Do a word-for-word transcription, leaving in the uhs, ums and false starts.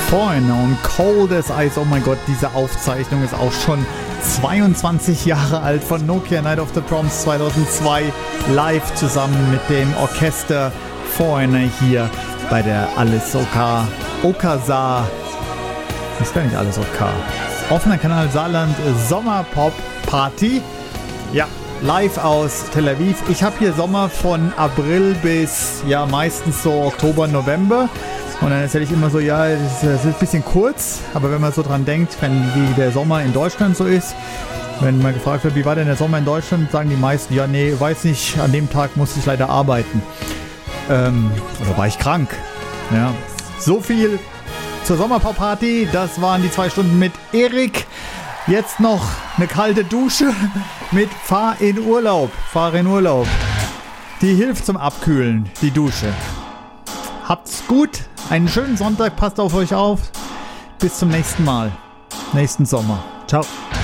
Foreigner und Cold as Ice. Oh mein Gott, diese Aufzeichnung ist auch schon zweiundzwanzig Jahre alt von Nokia Night of the Proms zweitausendzwei. Live zusammen mit dem Orchester Foreigner hier bei der Alles OK Okasa. Ist gar nicht Alles OK. Offener Kanal Saarland Sommerpop Party. Ja, live aus Tel Aviv. Ich habe hier Sommer von April bis ja meistens so Oktober, November. Und dann erzähle ich immer so, ja, es ist ein bisschen kurz, aber wenn man so dran denkt, wenn wie der Sommer in Deutschland so ist, wenn man gefragt wird, wie war denn der Sommer in Deutschland, sagen die meisten, ja, nee, weiß nicht, an dem Tag musste ich leider arbeiten. Ähm, oder war ich krank. Ja, so viel zur Sommerpop-Party. Das waren die zwei Stunden mit Erik. Jetzt noch eine kalte Dusche mit Fahr in Urlaub. Fahr in Urlaub. Die hilft zum Abkühlen, die Dusche. Habt's gut. Einen schönen Sonntag. Passt auf euch auf. Bis zum nächsten Mal. Nächsten Sommer. Ciao.